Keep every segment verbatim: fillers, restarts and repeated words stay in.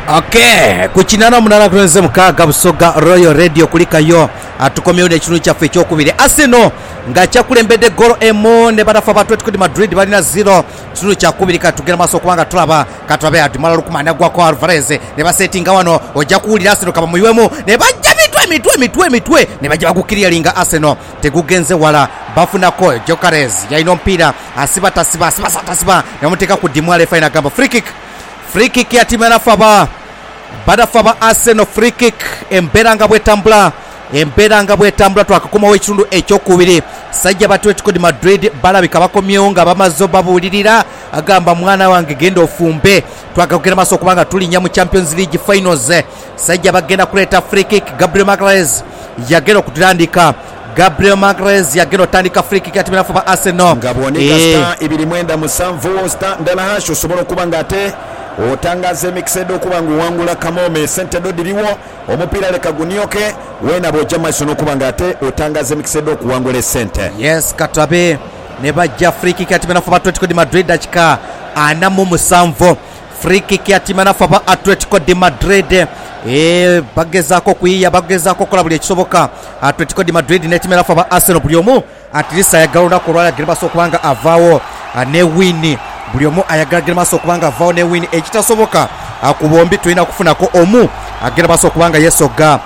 Okay, kuchinana munala kulenze mukaga busoga Royal Radio kulikayo atukomyewo n'ekitundu kyaffe ekyokubiri. Arsenal nga kyakulembedde golo emu ne badafa ba Atletico Madrid balina zero. Kitundu kyakubiri katugera maaso kubanga tulaba katulabe adimala lukumanya gwako Alvarez ne basetinga wano ojja kuwulira Arsenal kaba muyiwemu ne bajja mitwe mitwe mitwe mitwe ne bajja bagukiriyalinga Arsenal tegugenze wala bafunako Jokeres yalina omupiira asiba tasiba asiba tasiba ne bamuteeka ku dimwale final gamba free kick free kick ya timu yanafaba badafaba Arsenal free kick emberanga bwetambula emberanga bwetambula twakakomawo ekitundu ekyokubiri sajja ba Atletico Madrid balabika bakomyewo nga bamazo babulirira agamba mwana wange genda ofumbe twakagera maso kubanga tulinya mu Champions League finals sajja bagenda kuleta free kick Gabriel Magalhaes yagenda okutandika Gabriel Magalhaes yagenda otandika free kick ati bafaba Arsenal ngaboneka star ibiri mwenda musanvu star ndala hasho sobola kubanga ate otangaze mixedo kubanga wangula kamome sente do diriwo omupira leka gunioke wena boja masono kubanga ate otangaze mixedo kuwangula sente. Yes katabe ne bajja free kick ati bafaba Atletico de Madrid dakika ana mu musanvu free kick ati bafaba Atletico de Madrid eh bagezako kuyiya bagezako kola buli kisoboka Atletico de Madrid ne timu bafaba Arsenal buli omu atilisa yagalona kulwala gribaso kubanga avawo ne win buli omu ayagala gribaso kubanga avawo ne win ekitasoboka akubombi tulina kufunako omu agribaso kubanga yesoga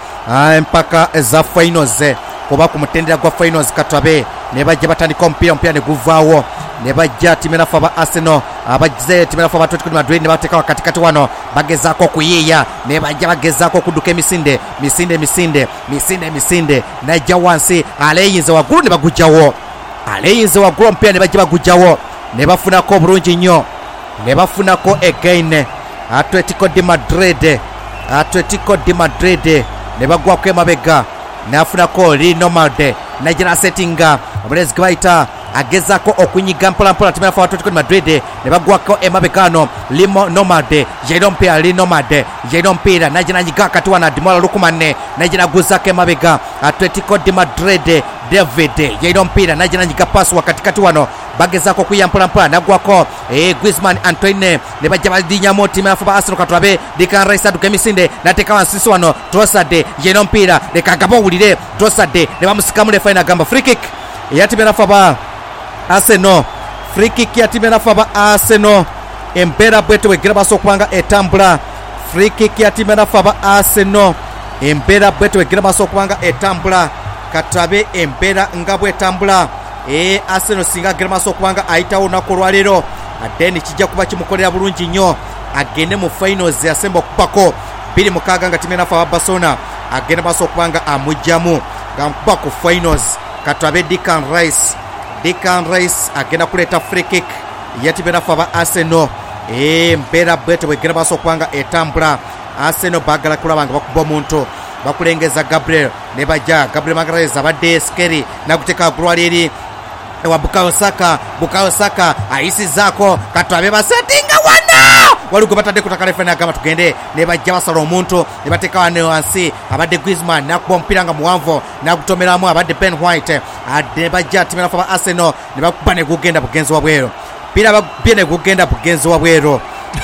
mpaka za finals kuba ku mutendera gwa finals katwabe ne bajja batandika omupiira omupiira ne guvaawo ne bajja timu bafaba Arsenal abajze timu bafaba Atletico Madrid ne bateka wakati kati wano bagezako kuyiya ne bajja bagezako kuduka emisinde misinde misinde misinde misinde najja wansi aleyinze waggulu ne bagujjawo aleyinze waggulu omupiira ne bajja bagujjawo ne bafunako obulungi nnyo ne bafunako again Atletico de Madrid Atletico de Madrid ne bagwako emabega nafunako Linomalde najira settinga obulezi gwaita agezako okunyiga mpola mpola timu ya Atletico Madrid ne bagwako emabegano limo Nomalde jero mpira Linomalde jero mpira najira nyiga kati wana Dimola lukumane najira guzake emabega Atletico de Madrid David jero mpira najira nyiga pass wakati kati wano bagezako kuyampola mpola nagwako eh Griezmann Antoine ne bajja badinya mo timu ya Arsenal katwabe Declan Rice aduka emisinde nateka wansi wano Trossard jero mpira de kagabo wulire Trossard ne bamusikamule final gamba free kick ya timu ya Arsenal free kick ya timu ya Arsenal embera bweto wegirabaso kubanga etambula free kick ya timu ya Arsenal embera bweto wegirabaso kubanga etambula katabe embera ngabwe etambula eh Arsenal singa giramaso kubanga aitawo nakolwa lero adeni kijja kuba kimukolera bulungi nnyo agende mu finals ya Sembo kupako bili mukaga nga timu ya Barcelona agenda baso kubanga amujjamu gampa ku finals katwabe Declan Rice Declan Rice agenda kuleta free kick yati bena faba Arsenal eh mpera beto wegera baso kubanga etambula Arsenal bagala kulabanga bakuba omuntu bakulengeza Gabriel ne bajja Gabriel Magalhaes abadde skeri nakuteka kulwaliri wa Bukayo Saka Bukayo Saka aisi zako katwabe basetinga wana walugo batade kutakale fena gama tugende ne bajja basala omuntu ne bateka wane wansi abadde Griezmann nakuba mpira nga muwanvo nakutomeramu abadde Ben White ade bajja timu ya Arsenal ne bakuba ne kugenda bugenzo wabwero pira babye ne kugenda bugenzo wabwero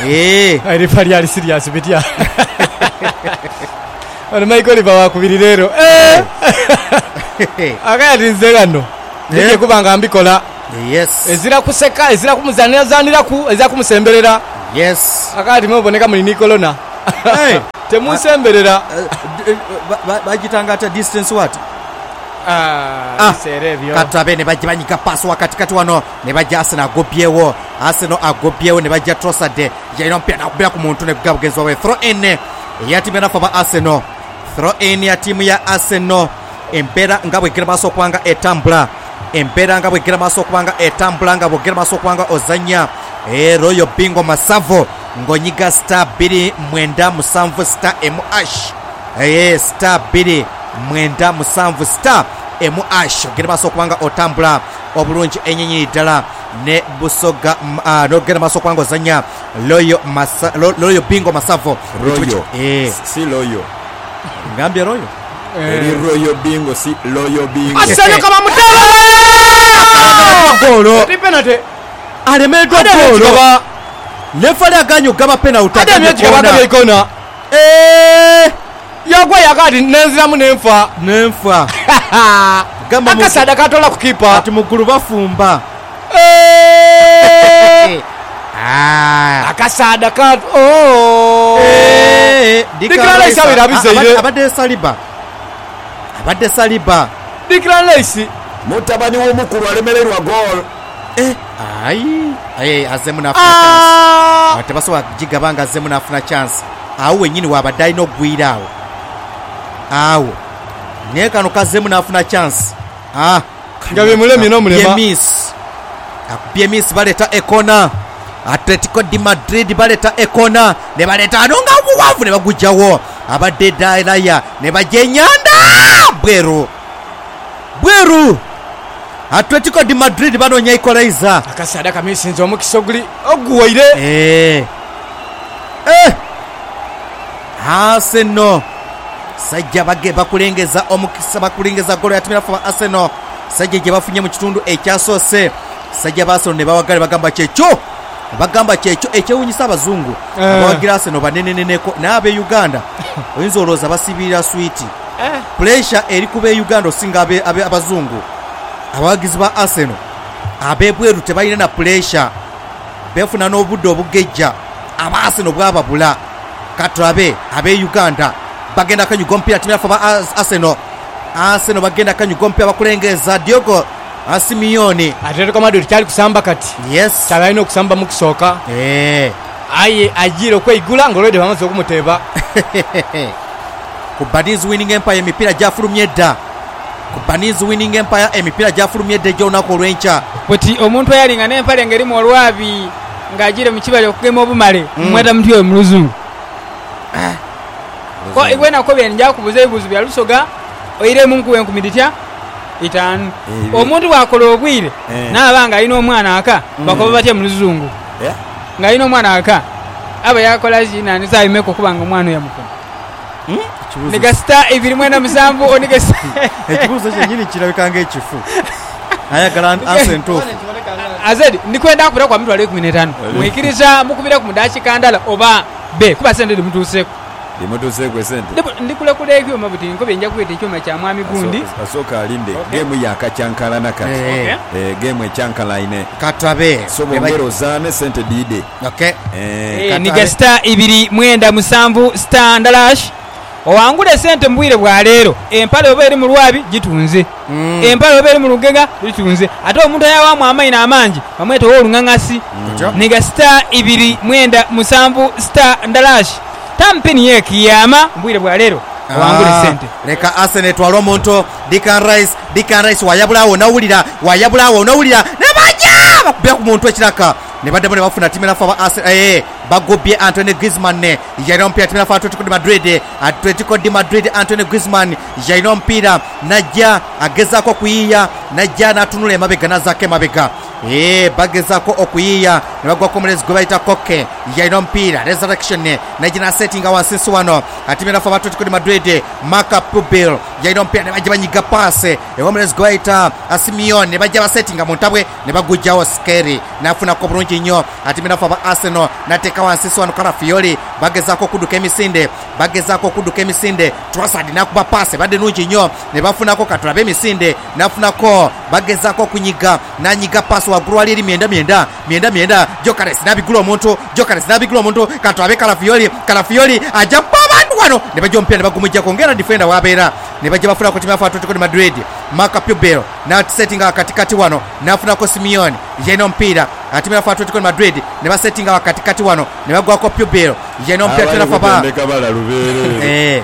eh ari fari ari serious bitia ana Michael bawa kubirirero eh akaya nzegano ndiye kubanga ambikola yes ezira kuseka ezira kumuzanira zanira ku ezira kumusemberera yes akati muboneka muri Nicolona hey temusemberera bagitanga ata distance what ah, ah serevyo katabe ne bajja banyika pass wakati kati wano ne bajja Arsenal agobyewo Arsenal agobyewo ne bajja Trossard yaino mpya nakubira ku muntu ne kugabugezwa we throw in ya timu ya Arsenal throw in ya timu ya Arsenal empera ngabwe giramaso kwanga etambula empera ngabwe giramaso kwanga etambula ngabwe giramaso kwanga ozanya eh Royal Bingo Masavo ngonyiga star biri mwenda musanvu star M H eh star biri mwenda musanvu star M H giramaso kwanga otambula obulungi enyenyi dala ne busoga uh, no giramaso kwanga ozanya Royal Masa Royal Bingo Masavo Royal eh si Royal ngambye Royal Eri Royal Bingo si Royal Bingo Arsenal kama mutala golo penalty alemedwa golo lefali aganyo gaba penalty adamye kibaka byekona Eh, yagwa yakati nenziramu nenfa nenfa gamba akasada katola kukipa ati mugulu bafumba ah akasada kat oh eh dikala isabira abizeire abade saliba abade saliba dikala isi mutabani w'omukulu alemererwa goal eh ai ai azemu na ah ate basoba jigabanga azemu na afuna chance awo wenyini wabadde alina okugwira awo awo naye kano kazemu n'afuna chance ah nga bemulemi n'omulema miss akubye miss baleta ekona Atletico de Madrid baleta ekona ne baleta anonga obuwavu ne bagujjawo abadde Daya ne bajja enyanda bweru bweru Atletico de Madrid banoonya equalizer akasada kamisinza omukisa oguli oguwaire eh eh Arsenal sajja bage bakulengeza omukisa bakulengeza golo yatumira fa Arsenal sajja gye bafunye mu kitundu ekyasoose sajja Arsenal ne bawagala bagamba kyekyo bagamba kyekyo ekyewunyisa abazungu abawagira Arsenal baneneneneko n'abe Uganda oyinza olowooza basibira switi pressure eri kuba Uganda osinga abe abazungu abawagizi ba Arsenal abebweru tebalina na pressure befuna n'obudde obugejja aba Arsenal bwababula katulabe abe Uganda bagenda kanyugo mpira timira fa Arsenal Arsenal bagenda kanyugo mpira bakulengeza Diogo Simeone Atletico Madrid kyali kusamba kati yes kyalina okusamba mu kusooka eh aye ajiro kwegula ngolode bamaze okumuteba ku Baniz Winning Empire emipira gyafulumye dda ku Baniz Winning Empire emipira gyafulumye dda gy'olunaku olw'enkya bweti omuntu eyalinga n'empale ng'erimu olwabi ng'agire mu kibali okugema obumale mweta muti oyo mu luzungu ko ibwenako byenjakubuza ebibuzo bya lusoga oiremu nkuwe enkumi ditya itaano omuntu bwakola obwire n'abanga alina omwana aka bakoba batya mu luzungu ng'alina omwana aka aba yakola zina nizayimeko kubanga omwana yamukola nigasita ibiri mwenda musanvu onigasa ekibuzo kyenyini kirabikanga ekifu ayagala ansentufu azedi ndikwenda kupita kwa mitwalo ekumi n'etaano mwikiriza mukubira ku mudakika ndala oba be kuba sente limutuuseeko limutuuseeko esente ndikulekula ekyuma buti nkobe nja kuweta ekyuma kya mwami gundi asooka alinde gemu yakacyankalana kati gemu ekyankalaine katabe sobongeroza ne sente diide nigasita ibiri mwenda musanvu star ndalash owangule sente mbwire bwa leero empale oba eri mu lwabi gitunze empale oba eri mu lugega gitunze ate omuntu ayawamu amaina amangi bamwetowa oluŋaŋasi niga star ibiri mwenda musanvu star ndalash tampini yekiyama mbwire bwa leero owangule sente leka Arsenal etwala omuntu Declan Rice Declan Rice wayabulawo nawulira wayabulawo nawulira nebajja bakubira ku muntu ekiraka ne badde bafuna timu na fa Arsenal eh bagobye Antoine Griezmann ne yaino mpira timu na fa Atletico de Madrid Atletico de Madrid Antoine Griezmann yaino mpira najja agezako kuyiya najja natunula emabega nazake mabega eh bagezako okuyiya ne bagwa komerez go baita koke yaino mpira resurrection ne najina setting awansi wano atimu na fa Atletico de Madrid Marca Pubel yaino mpira ne bajja banyiga passe ekomerez go baita Simeone ne bajja basettinga muntabwe ne bagujjawo scary nafuna ko bulungi nnyo atimu na fa Arsenal nateka wansi wano Karafiori bagezako kuduka emisinde bagezako kuduka emisinde Trossard nakuba passe badde nungi nnyo ne bafunako katulabe emisinde nafunako bagezako kunyiga nanyiga passe wagulu ali myenda myenda myenda myenda Jokares nabigula omuntu Jokares nabigula omuntu katulabe Karafiori Karafiori ajja abantu wano ne bajja ompira ne bagumujja kongera defender wabeera ne bajja bafuna ko timu ya Atletico de Madrid Marca Pubel na settinga katikati wano nafunako Simeone yeno mpira atimu ya Atletico de Madrid ne ba settinga katikati wano ne bagwa ko Pubel yeno mpira tena fa ba eh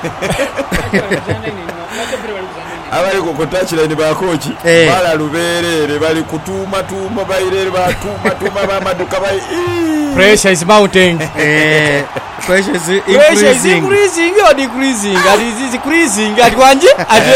abali kukotachira ni bakochi bala luberere bali kutuma tuma bairere batuma tuma bamaduka bai pressure is mounting eh pressure is increasing pressure is increasing or decreasing ati is increasing ati wanje ati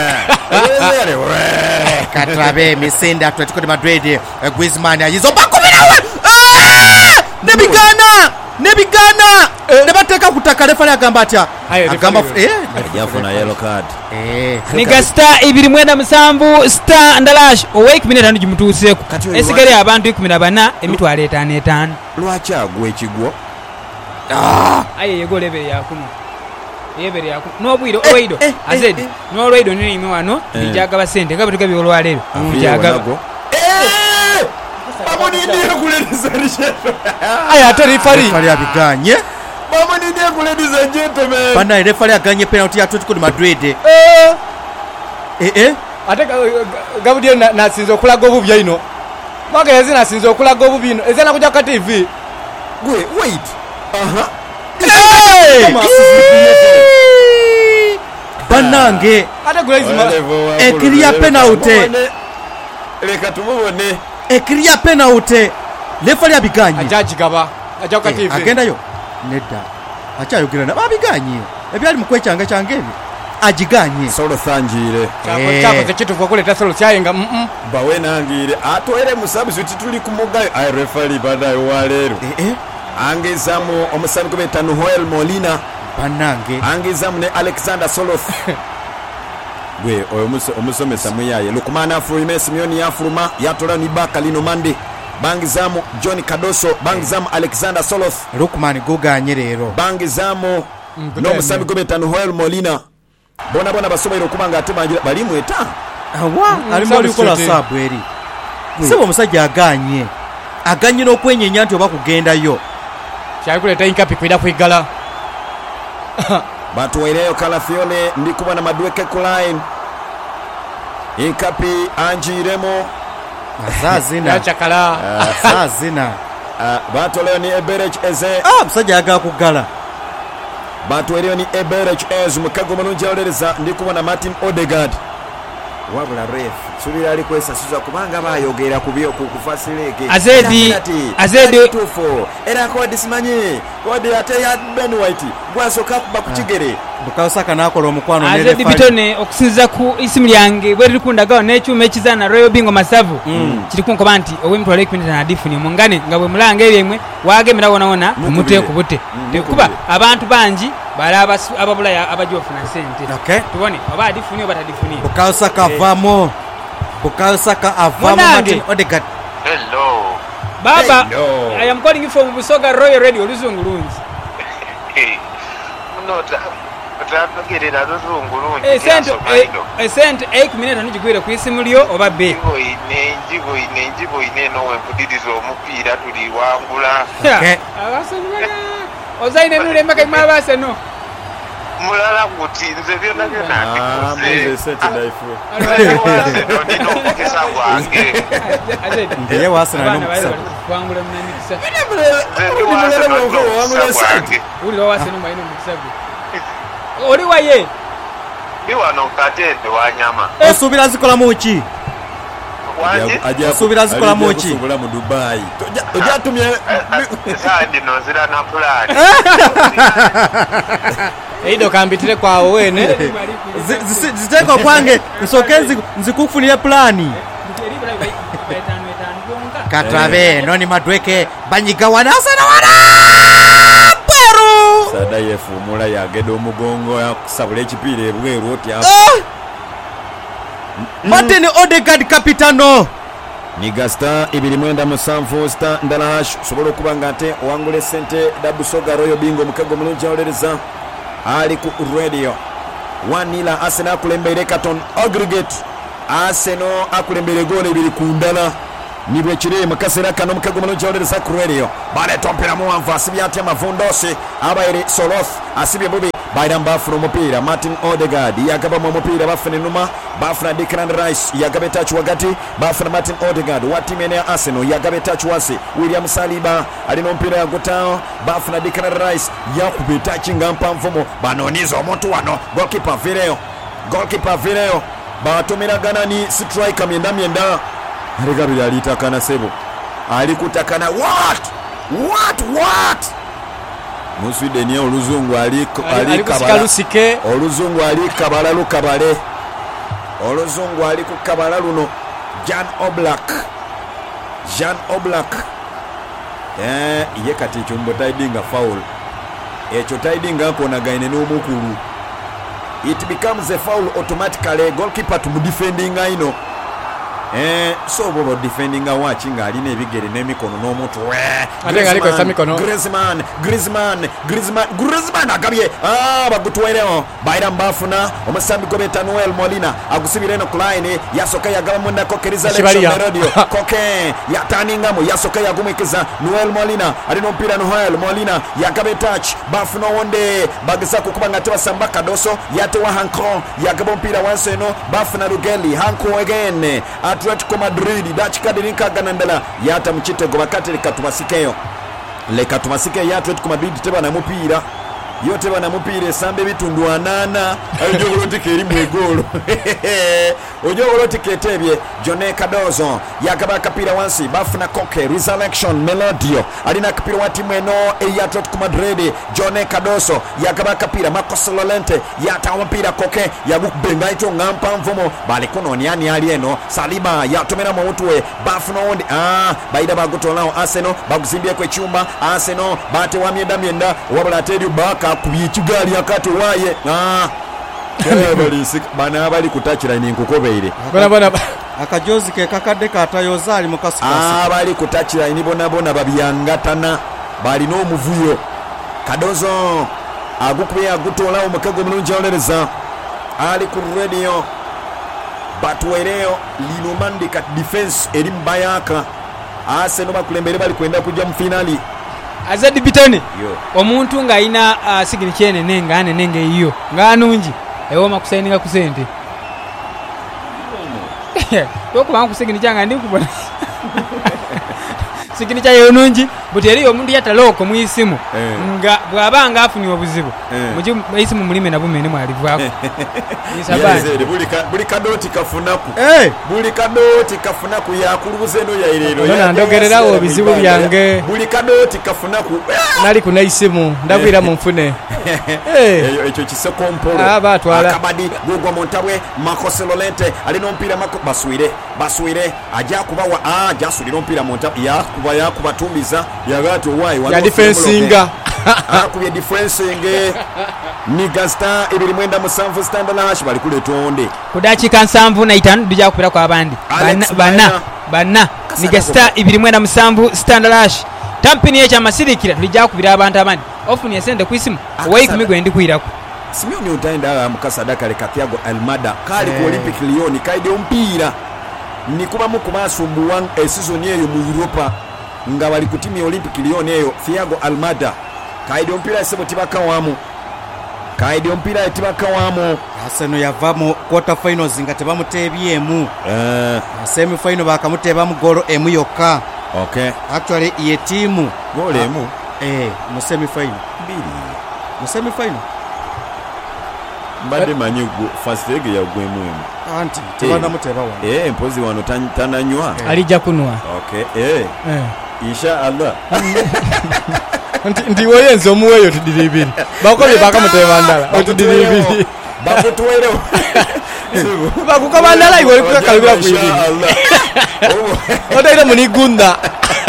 katlabe misinde Atletico de Madrid Griezmann ayizo bakubirawe nebigana nebigana ne bateka kutaka refa agamba atya agamba eh yafuna yellow card eh niga star ibiri mwenda musanvu star ndalash owek minute anu jimutuseeko esigere abantu ikumi na bana emitwalo etaano etaano lwachi agwe ekigwo aye yego lebere yakuno yebere yakuno n'obwiro oido azedi n'olwaido nirime wano ndijagaba sente nga bwe tugabi olwaleero ndijagaba bamunindire kulediza risheto aya ate rifari refari abiganye bamunindire kulediza gentlemen bana refari aganye penalty ya Atletico de Madrid eh eh eh ate Gabriel nasinze okulaga obubi ino magezi nasinze okulaga obubi ino ezana kujja ka T V gwe wait aha banange ate gulezima ekiriya penalty leka tumubone ekiriya penalty refari abiganye ajaji gaba ajja ka T V agendayo nedda akyayogera abiganye ebyali mukwecyanga cyange ebi agiganye solo thanjire cyakoze kituva kuleta solo cyayenga mm bawe nangire atwere musabisuti tuli kumugayo ay referee badayo walero eh eh angezamu omusabi kubeta Noel Molina banange angezamu ne Alexander Soloth gwe oyo omusomesa muyaye Lukmana Afurime Simeoni Afuruma yatola ni baka lino mande bangizamu John Kadoso bangizamu Alexander Soloth Lukman goganye rero bangizamu no musabi kubeta Noel Molina bona bona basobera okubanga atemangira bali mweta awa ali muri kola sabu eri sebo omusajja aganye aganye n'okwenyenya nti oba kugendayo kyakuleta inkapi kwida kwigala batwereyo Kalafione ndi kubona Madueke Kuline inkapi anjiremo azazina yachakala azazina batoleo ni Eberech Eze ah musajja aga kugala batwereyo ni Eberech Eze mukago mulungi olereza ndi kubona Martin Odegaard wabula ref sulira ali kwesa suza kubanga bayogera kubyo kufasileke azedi azedi tufo era ko disimanye kodi ate ya Ben White gwasoka kuba kukigere bukawusaka nakola omukwano ne azedi bitone okusinza ku isimu lyange bwe likundagawo n'ekyuma ekizana Royal Bingo Masavu kiri kunkoba nti owe mtu alekupinda na difuni mungane nga bwe mulanga ebyemwe wagemera wona wona mutwe ku bute kuba abantu banji balaba ababula abajofuna sente okay tubone oba difuni oba tadifuni bukawusaka vamo bukawusaka avamo Martin Odegaard hello baba Hello. I am calling you from Busoga Royal Radio Luzungulunzi munota tapagerera luzungulunzi eh sente eh sente eight minutes nijigwira ku isimu lyo oba be njigo ine njigo ine njigo ine no wempudiriza omupiira tuli wangula okay abasonera ozaine nule mpaka imabase no mulala kuti nze byonna byonna ah meze sete daifu ndino okesa gwange ndiye wasana no mukisa kwangula mnamikisa uli wawase no maino mukisago oli waye biwano katende wanyama osubira zikola muki ajja Osubira zikola muki osubira mu Dubai ojatumye sandi nozira na plan eido kambitire kwawo wene ziteko kwange nsokezi nzikufunire plani katabe noni Madueke banyiga wanasana wana peru sada yefumula yageda omugongo yakusabula ekipiira ebweru oti Martin Odegaard kapitano ni gasta ibiri mwenda musanvu sta ndalash sobola kubanga ate owangule sente dabusoga Royal Bingo mukago mulungi olereza ali ku radio one nil Arsenal akulembere katon aggregate Arsenal akulembere gole ibiri kundala nibwe kire makasera kano mukago mulungi olereza ku radio bale tompera mu anva asibya ate amavondose abaire Soloth asibye bubi bayira mbafuna omupiira Martin Odegaard yagaba mu mupiira bafuna enuma bafuna Declan Rice yagaba touch wakati bafuna Martin Odegaard wa timu ya Arsenal yagaba touch wasi William Saliba alina omupiira yagutao bafuna Declan Rice yakuba touch ngampa mvumo banoniza omuntu wano goalkeeper Vileo goalkeeper Vileo batumira ganani striker myenda myenda aligabira alitakana sebo alikutakana what what what Musweden ya oluzungu aliko alikabala lusike oluzungu alikabala lukabale oluzungu alikukabala luno Jan Oblak Jan Oblak eh ye kati chumbo tidinga foul echo tidinga kona gaine no mukuru it becomes a foul automatically goalkeeper to defending ino eh so bobo defending awachi ngalina ebigere n'emikono n'omutwe ate ngali kwesa mikono Griezmann Griezmann Griezmann Griezmann agabye ah bagutwereho bayira mbafuna omusambi gobeta Noel Molina agusibire no line yasoka yagaba munda kokeriza lection radio koke yataningamo yasoka yagumwikiza Noel Molina ali no mpira Noel Molina yagabe touch bafuna wonde bagisa kukubanga tebasamba kadoso yate wa Hanko yagaba mpira wanseno bafuna Rugeli Hanko again Atletico Madrid dachika dirinka ganandala yata mchitego bakati likatubasikeyo lekatubasike ya Atletico Madrid teba na mupira yote bana mupira sambe bitundu anana ajogolo tikeri mwegolo ojogolo tiketebye Jone Cardozo yakaba kapira wansi bafuna Koke Resurrection Melodio alina kapira wa timu eno e Atletico Madrid Jone Cardozo yakaba kapira Marcos Llorente yata mpira Koke yagubenga ito ngampa mvumo bali kono nyani ali eno Saliba yatomera mu mutwe bafuna ondi ah baida bagutolao Arsenal baguzimbye kwe chumba Arsenal bate wa myenda myenda wabula tedi baka kubiye kigali akati waye ah bali bana bali kutachira ni nkukobeire bona bona akajozi ke kakade katayoza ali mukasukasi ah bali kutachira ni bona bona babiyangatana bali no muvuyo Cardozo agukuye agutola omukego mulungi olereza ali ku radio batwereo linomandi kat defense eri mbayaka Arsenal bakulembere bali kwenda kujja mu finali azadi bitani omuntu nga ina uh, sigini chene nenga ane nenge iyo nganungi ewo makusaininga kusente toko bangu sigini changa ndi kubona sigini cha yonungi buteri omuntu yataloko muisimu eh. nga bwabanga afuni obuzibu eh. muji muisimu mulime na bumene mwalivako isabani buli ka buli kadoti kafunaku eh buli kadoti kafunaku yakulubuze no yairero nona ndogerera obizibu byange buli kadoti kafunaku nali kuna isimu ndabwira mu mfune eh echo kiseko mpolo aba twala akabadi gugwa montabwe Marcos Llorente ali no mpira mako baswire baswire aja kubawa ah jasulira mpira montabwe ya kuba ya kubatumbiza yagati why ya defensinga akubye defensing ni gasta ibiri mwenda musanvu standard hash bali kule tonde kudachika nsanvu na itanu dujja kupira kwa abandi bana bana bana ni gasta ibiri mwenda musanvu standard hash tampini echa masirikira dujja kupira abantu abandi ofuni yasende kwisimu wait migwe ndi kuirako Simeone utaenda mukasadaka lekatiago Almada kali ku Olympic Lyon kaide mpira ni kuba mukubasumbuwa e season yeyo mu Europa nga bali ku timu ya Olympic Lyon eyo Thiago Almada kaide mpira sebo tibaka wamu kaide mpira tibaka wamu Arsenal yavamo quarter finals ngate bamutebyemu eh semi final bakamuteba mu golo emu yokka okay actually ye timu golo emu eh mu semi final mbili mu semi final mbade manyi go first leg ya gwemu emu anti tibanda muteba wa eh mpozi wano tananywa alija kunwa okay eh eh insha Allah ndi woyenzo muweyo tudilibiri bakobe bakamuteba ndala otudilibiri bakutwere bakukabandala iwe kukalibira kwibiri odaira munigunda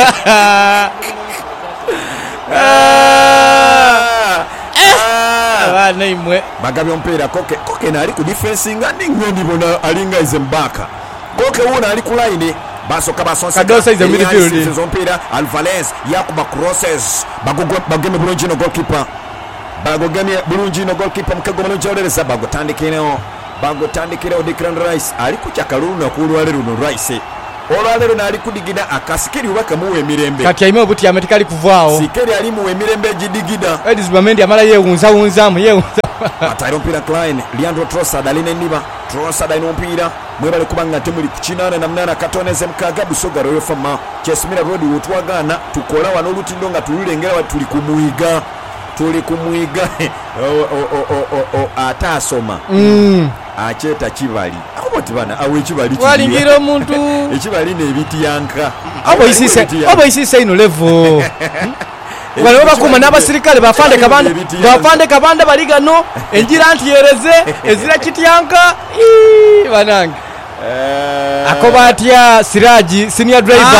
ah naimwe bagabyo mpira Koke Koke na ali ku defensing ndi ngondi bona alinga izembaka Koke wona ali ku line basoka basonsa Cardozo is a midfield mpira Alvarez yakuba crosses bagogwe bageme bulungi no goalkeeper bagogeme bulungi no goalkeeper mukego bulungi olereza bagotandikireo bagotandikireo Declan Rice ali ku chakalulu na kulwale runo Rice olwale runo ali kudigida akasikiri ubaka muwe mirembe kati aime obuti ametikali kuvwao sikeri ali muwe mirembe jidigida Edis Bamendi amala yeunza unzamu yeunza Atayiro mpira Klein Leandro Trossard aline niba Trossard ino mpira mwebale kubanga temuli kuchinana na mnana katoneze mkaga busoga royo fama Chesmira Road utwagana tukola wano lutindo nga tululengera tuli kumuiga tuli kumuiga o o o o o atasoma mm acheta kibali abo tibana awe kibali walingira omuntu ekibali ne biti yanka abo isise abo isise ino level wale bakuma n'abasirikale bafande kabanda bafande kabanda baligano enjira antiyereze ezira kityanka banange akobatya Siraji senior driver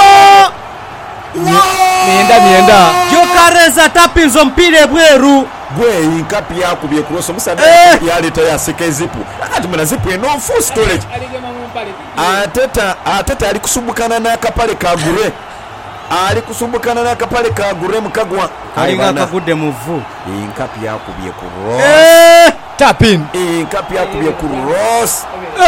mienda mienda Jokareza tapinzo mpire bweru gwe inkapi yakubye kuloso musada yaleta yasika ezipu ati muna zipu eno full storage ateta ateta ali kusumbukana n'akapale kagure ali kusumbukana n'akapale kagure mukagwa alinga akagudde muvu inkapi yakubye ku Ross tapin inkapi yakubye ku Ross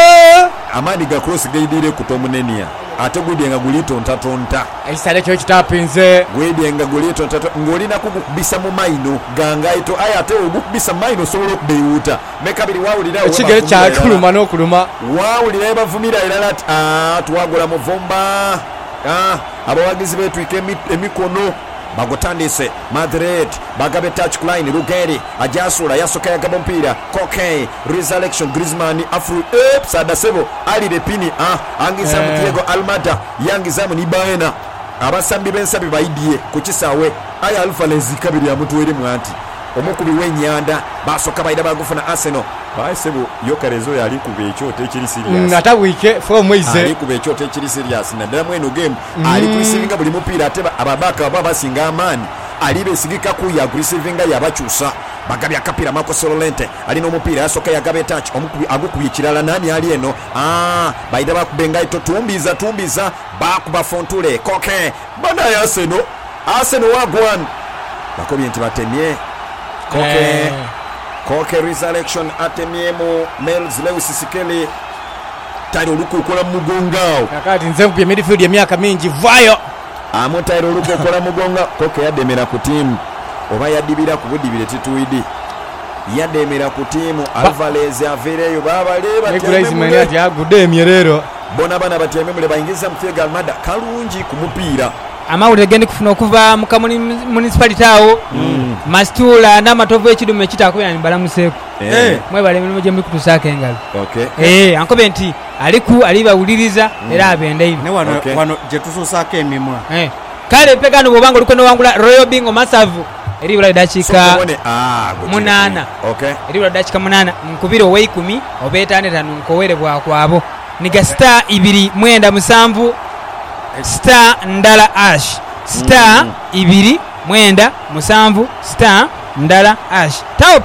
amani ga cross gaidire kutomunenia ate gudyenga gulito ntatonta aisale kyo kitapinze gudyenga gulito ntato ngolina kukubisa mu maino gangaito aya ate obukubisa maino solo kubeyuta mekabiri wawulira ekigere kya kuluma n'okuluma wawulira bavumira era ati ah twagola muvumba ah abawagizi betwike emikono bagotandise Madrid bagabe touch line Rugeri ajasula yasoka yagaba mpira Koke resurrection Griezmann afru up sada sebo ali repini ah angiza mu Diego Almada yangiza mu Nibaena abasambi bensabi baidie kukisawe aya Alpha Lezi kabiri ya mtu eri mwanti omukubi wenyanda basoka baida bagufuna Arsenal baisebo yokarezo yali kube ekyote ekiri serious ngata wike from wize ali kube ekyote ekiri serious na dala mweno game mm. ali kurisivinga buli mupira ateba ababaka baba singa amani ali besigika ku ya kurisivinga yabachusa bagabya kapira Marco Sololente ali no mupira yasoka yagabe touch omukubi agukubi kirala nani ali eno ah baida bakubenga ito tumbiza tumbiza bakuba Fontule Koke bana ya Arsenal Arsenal wagwan bakobi enti batemye Koke eh. Koke resurrection atemiemo Mels Lewis Sikeli Tairo Luku kola mugongao kakati nze kupya midfield ya miaka mingi vayo amo Tairo Luku kola mugonga Koke yademera ku team oba yadibira ku budibire tituidi yademera ku team Alvarez avereyo baba leba Griezmann ati agude emyerero bona bana batiyeme mule bayingiza mfega Almada kalungi ku mupira amawulire gendi kufuna okuva mu kamuni municipality awo mm. masitula n'amatovu ekidumu ekitaakubira nimbalamuseeko eh. mwebale emirimu gye mulikutusaako engalo okay. eh, ankobe nti aliku alibawuliriza mm. era abenda ibi ne wano, okay. wano gye tususaako emimwa eh. kale epegano bwobanga oliko nowangula Royal Bingo Masavu eribula dakiika munana okay. eribula dakiika munana nkubire oweikumi oba etaano etaano nkowere bwakwabo niga star ibiri mwenda musanvu star ndala ash star mm. ibiri mwenda musanvu star ndala ash tao